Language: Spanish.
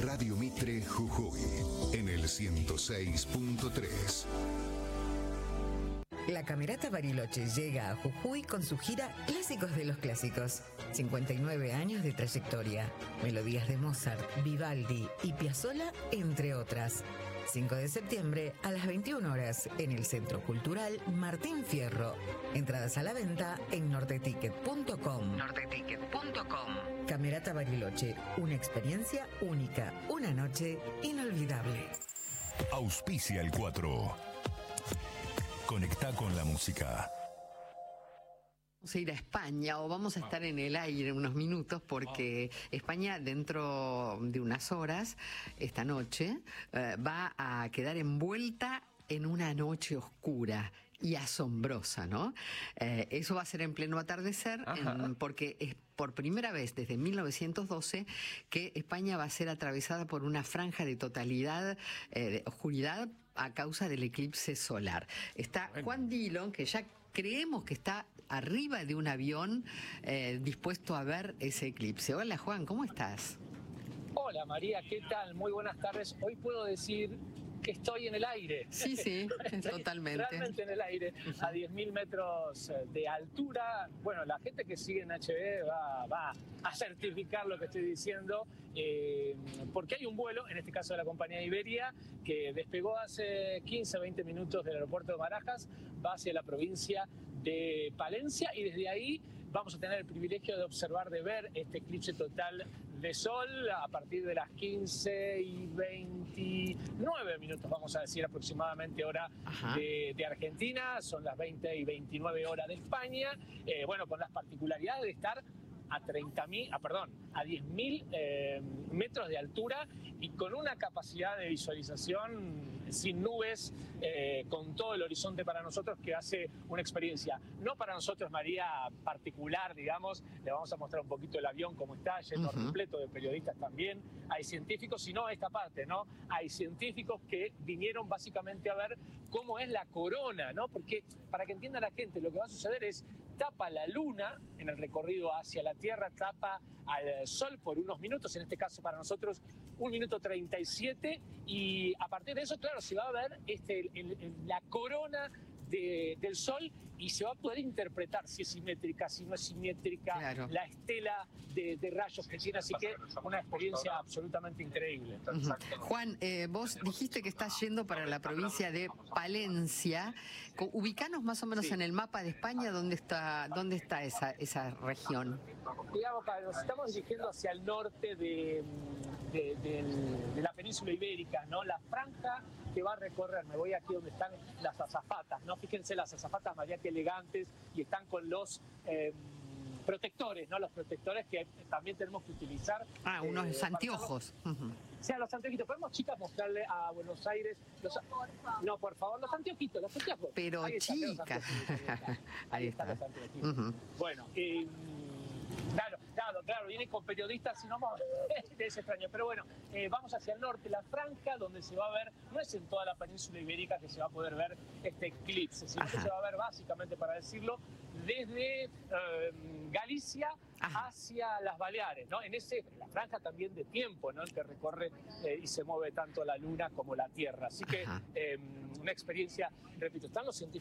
Radio Mitre Jujuy en el 106.3. La Camerata Bariloche llega a Jujuy con su gira Clásicos de los Clásicos. 59 años de trayectoria, melodías de Mozart, Vivaldi y Piazzolla, entre otras. 5 de septiembre a las 21 horas en el Centro Cultural Martín Fierro. Entradas a la venta en norteticket.com. Camerata Bariloche, una experiencia única, una noche inolvidable. Auspicia el 4. Conecta con la música. Vamos a ir a España, o vamos a estar en el aire unos minutos, porque España dentro de unas horas, esta noche, va a quedar envuelta en una noche oscura y asombrosa, ¿no? Eso va a ser en pleno atardecer, porque es por primera vez desde 1912 que España va a ser atravesada por una franja de totalidad de oscuridad a causa del eclipse solar. Está Juan Dillon, que ya creemos que está arriba de un avión dispuesto a ver ese eclipse. Hola Juan, ¿cómo estás? Hola María, ¿qué tal? Muy buenas tardes. Hoy puedo decir que estoy en el aire. Sí, sí, totalmente. Realmente en el aire, a 10.000 metros de altura. Bueno, la gente que sigue en HB va a certificar lo que estoy diciendo, porque hay un vuelo, en este caso de la compañía Iberia, que despegó hace 15 o 20 minutos del aeropuerto de Barajas, va hacia la provincia de Palencia, y desde ahí vamos a tener el privilegio de observar, de ver este eclipse total de sol a partir de las 15:29 minutos, vamos a decir aproximadamente, hora de Argentina. Son las 20:29 horas de España. Bueno, con las particularidades de estar a 10.000 metros de altura y con una capacidad de visualización sin nubes, con todo el horizonte para nosotros, que hace una experiencia, no para nosotros, María, particular, digamos. Le vamos a mostrar un poquito el avión, cómo está, lleno repleto de periodistas también. Hay científicos, y no esta parte, ¿no? Hay científicos que vinieron básicamente a ver cómo es la corona, ¿no? Porque, para que entienda la gente, lo que va a suceder es: tapa la luna en el recorrido hacia la Tierra, tapa al Sol por unos minutos, en este caso para nosotros 1 minuto 37, y a partir de eso, claro, se va a ver la corona del Sol, y se va a poder interpretar si es simétrica, si no es simétrica, la estela de rayos que tiene, así que una experiencia absolutamente increíble. Juan, vos dijiste que estás yendo para la provincia de Palencia. Ubicanos más o menos en el mapa de España, ¿dónde está esa región? Digamos que nos estamos dirigiendo hacia el norte de la península ibérica, ¿no? La franja que va a recorrer, me voy aquí donde están las azafatas, ¿no? Fíjense las azafatas, María, que elegantes, y están con los protectores, ¿no? Los protectores que también tenemos que utilizar. Unos anteojos. O sea, los anteojitos. ¿Podemos, chicas, mostrarle a Buenos Aires? No, por favor, los anteojitos, los anteojos. Pero chicas. Ahí están los anteojitos. Bueno, Claro, viene con periodistas, y no es extraño. Pero bueno, vamos hacia el norte, la franja donde se va a ver, no es en toda la península ibérica que se va a poder ver este eclipse, sino que se va a ver, básicamente, para decirlo, desde Galicia hacia las Baleares, ¿no? En la franja también de tiempo, ¿no? En que recorre y se mueve tanto la luna como la Tierra. Así que una experiencia, repito, están los científicos